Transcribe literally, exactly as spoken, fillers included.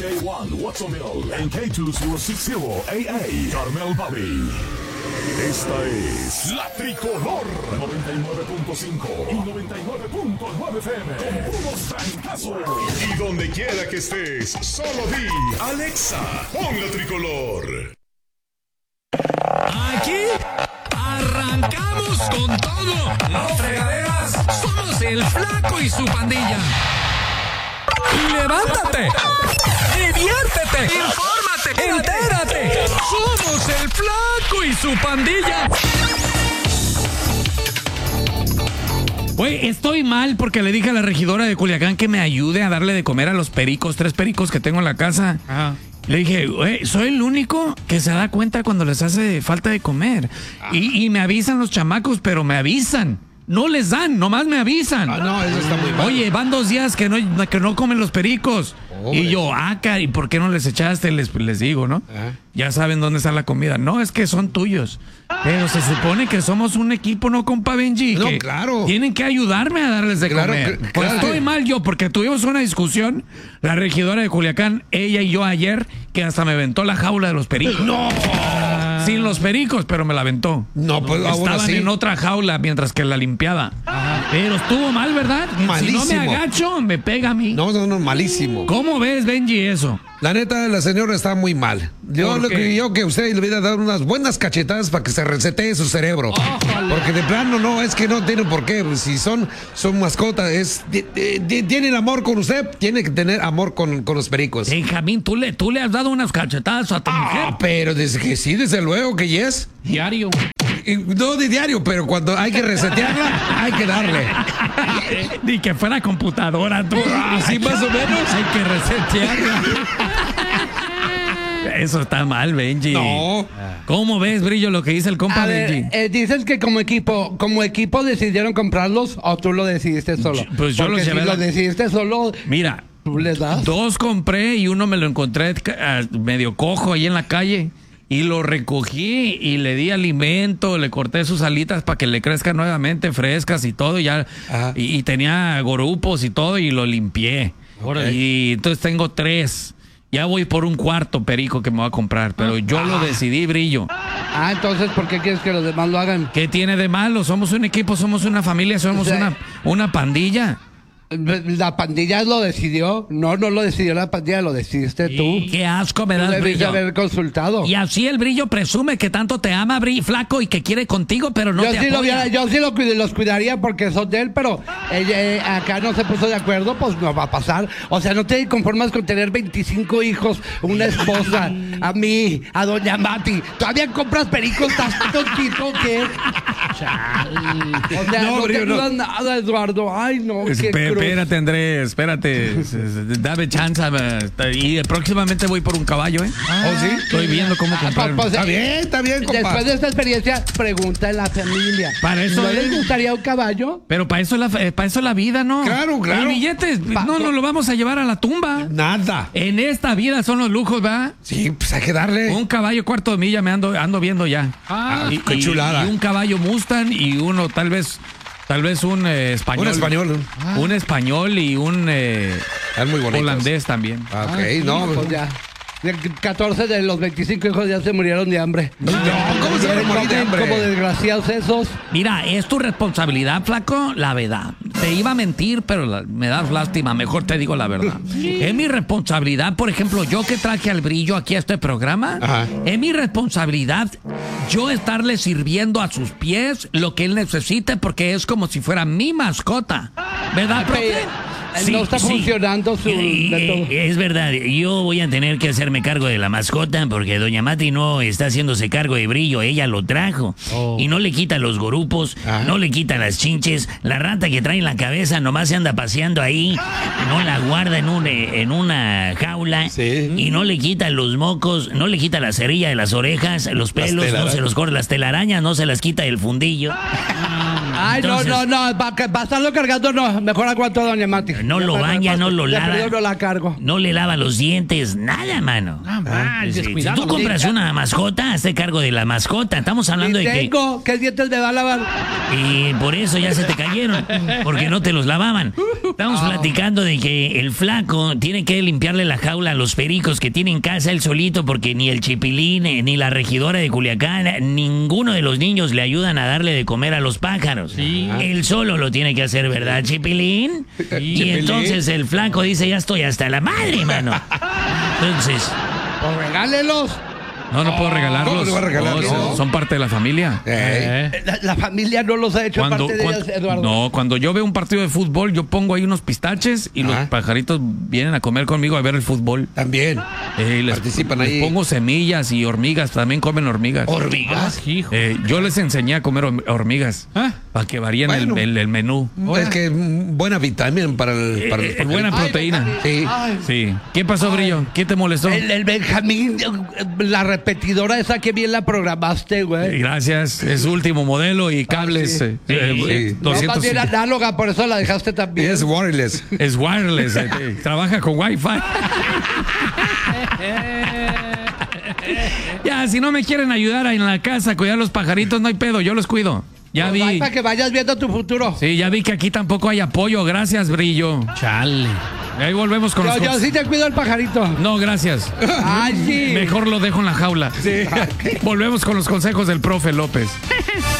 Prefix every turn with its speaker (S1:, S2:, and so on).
S1: K uno Watsonville en K dos cero seis cero A A Carmel Valley. Esta es la Tricolor noventa y nueve punto cinco y noventa y nueve punto nueve F M. Con puros trancazos. Y donde quiera que estés, solo di Alexa, pon la Tricolor.
S2: Aquí arrancamos con todo. No fregaderas. Somos el Flaco y su pandilla. Levántate, diviértete, infórmate, entérate. Somos el Flaco y su pandilla. Güey, estoy mal porque le dije a la regidora de Culiacán que me ayude a darle de comer a los pericos, tres pericos que tengo en la casa. Ajá. Le dije, güey, soy el único que se da cuenta cuando les hace falta de comer. Y, y me avisan los chamacos, pero me avisan. No les dan, nomás me avisan.
S3: Ah, no, eso está muy mal.
S2: Oye, van dos días que no, que no comen los pericos. Oh, y yo, acá, ¿y por qué no les echaste? Les, les digo, ¿no? ¿Eh? Ya saben dónde está la comida. No, es que son tuyos. Pero se supone que somos un equipo, ¿no, compa Benji?
S3: No,
S2: que
S3: claro.
S2: Tienen que ayudarme a darles de
S3: claro,
S2: comer.
S3: Que,
S2: pues
S3: claro.
S2: estoy mal yo, porque tuvimos una discusión, la regidora de Culiacán, ella y yo ayer, que hasta me aventó la jaula de los pericos.
S3: ¡No!
S2: Sin los pericos, pero me la aventó.
S3: No, pues
S2: estaban
S3: así.
S2: en otra jaula mientras que la limpiaba. Ajá. Pero estuvo mal, ¿verdad?
S3: Malísimo.
S2: Si no me agacho, me pega a mí.
S3: No, no, no, malísimo.
S2: ¿Cómo ves, Benji, eso?
S3: La neta, la señora está muy mal. Yo lo que yo que usted le hubiera dado unas buenas cachetadas para que se resetee su cerebro. Oh, porque de plano no, es que no tiene por qué. Si son, son mascotas, es, de, de, de, tienen amor con usted, tiene que tener amor con, con los pericos.
S2: Benjamín, ¿tú le, tú le has dado unas cachetadas a tu
S3: ah,
S2: mujer.
S3: Pero desde que sí, desde luego que yes.
S2: Diario.
S3: Y, no de diario, pero cuando hay que resetearla, hay que darle.
S2: Ni que fuera computadora, tú.
S3: Así más o menos.
S2: Hay que resetearla. Eso está mal, Benji.
S3: No.
S2: ¿Cómo ves, Brillo, lo que dice el compa
S4: a
S2: Benji?
S4: Ver, eh, dices que como equipo, como equipo decidieron comprarlos o tú lo decidiste solo.
S2: Pues yo
S4: Porque
S2: los llevé.
S4: Si
S2: La...
S4: lo decidiste solo.
S2: Mira.
S4: ¿Tú les das?
S2: Dos compré y uno me lo encontré uh, medio cojo ahí en la calle. Y lo recogí y le di alimento, le corté sus alitas para que le crezcan nuevamente frescas y todo. Y, ya, y, y tenía gorupos y todo y lo limpié. Órale. Y entonces tengo tres. Ya voy por un cuarto perico que me voy a comprar, pero yo ah. lo decidí, Brillo.
S4: Ah, entonces, ¿por qué quieres que los demás lo hagan?
S2: ¿Qué tiene de malo? Somos un equipo, somos una familia, somos o sea, una, una pandilla.
S4: La pandilla lo decidió. No, no lo decidió la pandilla, lo decidiste tú.
S2: Qué asco me das,
S4: Brillo.
S2: Brillo.
S4: Haber consultado.
S2: Y así el Brillo presume que tanto te ama, Brillo, Flaco, y que quiere contigo, pero no
S4: yo
S2: te
S4: sí
S2: apoya.
S4: Lo viera, yo sí lo, los cuidaría porque son de él, pero ella, eh, acá no se puso de acuerdo, pues no va a pasar. O sea, no te conformas con tener veinticinco hijos, una esposa, a mí, a doña Mati. ¿Todavía compras pericos? ¿Estás tontito qué? O sea, no, no te ayudas no. nada, Eduardo. Ay, no, qué
S2: cruz. Espérate, Andrés, espérate. Dame chance. Y próximamente voy por un caballo, ¿eh?
S3: Ah, ¿Oh, sí?
S2: Estoy viendo cómo comprar.
S4: Pues,
S3: está bien, está bien, compa.
S4: Después de esta experiencia, pregunta a la familia.
S2: Para eso
S4: ¿No
S2: es...
S4: les gustaría un caballo?
S2: Pero para eso, la, para eso la vida, ¿no?
S3: Claro, claro.
S2: El billete, pa no nos lo vamos a llevar a la tumba.
S3: Nada.
S2: En esta vida son los lujos, ¿va?
S3: Sí, pues hay que darle.
S2: Un caballo cuarto de milla me ando, ando viendo ya.
S3: Ah,
S2: y,
S3: qué chulada.
S2: Y, y un caballo Mustang y uno tal vez... Tal vez un eh, español.
S3: Un español.
S2: Ah. Un español y un eh,
S3: es muy
S2: holandés también.
S3: Ah, ok,
S4: ah, sí,
S3: no.
S4: Pues ya. catorce de los veinticinco hijos ya se murieron de hambre.
S3: No, ¿cómo se van a morir de hambre?
S4: Como desgraciados esos.
S2: Mira, es tu responsabilidad, Flaco, la verdad. Te iba a mentir, pero la, me das lástima. Mejor te digo la verdad. Sí. Es mi responsabilidad, por ejemplo, yo que traje al Brillo aquí a este programa. Ajá. Es mi responsabilidad yo estarle sirviendo a sus pies lo que él necesite porque es como si fuera mi mascota. ¿Verdad, profe?
S4: Sí, no está sí. funcionando su
S5: eh, es verdad, yo voy a tener que hacerme cargo de la mascota porque doña Mati no está haciéndose cargo de Brillo, ella lo trajo oh. y no le quita los gorupos, Ajá. no le quita las chinches, la rata que trae en la cabeza nomás se anda paseando ahí, no la guarda en, un, en una jaula sí. y no le quita los mocos, no le quita la cerilla de las orejas, los pelos, no se los corta, las telarañas no se las quita del fundillo.
S4: Ay,
S5: Entonces,
S4: no, no, no, para estarlo cargando, no. Mejor aguanto a doña Mati.
S5: No lo baña, no lo
S4: De
S5: lava.
S4: perdido no la cargo.
S5: No le lava los dientes, nada, mano.
S6: Ah, mal,
S5: Si- si
S6: descuidado.
S5: tú compras una mascota, hazte cargo de la mascota. Estamos hablando
S4: Y
S5: de que...
S4: tengo, ¿qué dientes me va a lavar?
S5: Y por eso ya se te cayeron, porque no te los lavaban. Estamos platicando de que el flaco tiene que limpiarle la jaula a los pericos que tiene en casa él solito, porque ni el Chipilín, eh, ni la regidora de Culiacán, ninguno de los niños le ayudan a darle de comer a los pájaros. Él solo lo tiene que hacer, ¿verdad, Chipilín? Y entonces el flaco dice, ya estoy hasta la madre, mano. Entonces...
S4: Pues regálelos.
S2: No, no puedo regalarlos.
S3: ¿Cómo le va a regalar?
S2: No,
S3: No.
S2: son- Son parte de la familia.
S3: Ey.
S6: Eh.
S4: La, la familia no los ha hecho
S2: Cuando,
S4: parte de
S2: cuan-
S4: ellas, Eduardo.
S2: no, cuando yo veo un partido de fútbol, yo pongo ahí unos pistaches y los
S3: Ajá.
S2: pajaritos vienen a comer conmigo a ver el fútbol.
S3: También.
S2: Eh, y les,
S3: Participan
S2: les
S3: ahí.
S2: pongo semillas y hormigas, también comen hormigas.
S3: ¿Hormigas?
S6: Hijo.
S2: Eh, yo les enseñé a comer horm- hormigas
S6: Ah.
S2: para que varíen el-
S3: Bueno.
S2: el, el menú.
S3: Es que mm, buena vitamina para el. Para los
S2: Eh, buena
S3: pajaritos.
S2: proteína.
S3: Sí.
S4: Ay,
S2: Sí. ¿Qué pasó, Brillo? ¿Qué te molestó?
S4: el, el Benjamín, la repetidora esa que bien la programaste,
S2: Eh,
S4: güey.
S2: Gracias. Es último modelo y cables.
S4: sí.
S2: eh, eh,
S3: Sí.
S2: eh,
S4: No, más
S2: doscientos
S4: bien análoga, por eso la dejaste
S3: Y
S4: también.
S3: es wireless.
S2: Es wireless. eh, eh, trabaja con Wi-Fi. Ya, si no me quieren ayudar en la casa a cuidar los pajaritos, no hay pedo, yo los cuido. Ya vi.
S4: Para que vayas viendo tu futuro.
S2: Sí, ya vi que aquí tampoco hay apoyo. Gracias, Brillo.
S6: Chale.
S2: Ahí volvemos con
S4: Yo,
S2: los
S4: yo
S2: cons-
S4: sí te cuido el pajarito.
S2: No, gracias.
S4: Ay, sí.
S2: Mejor lo dejo en la jaula. Volvemos con los consejos del profe López.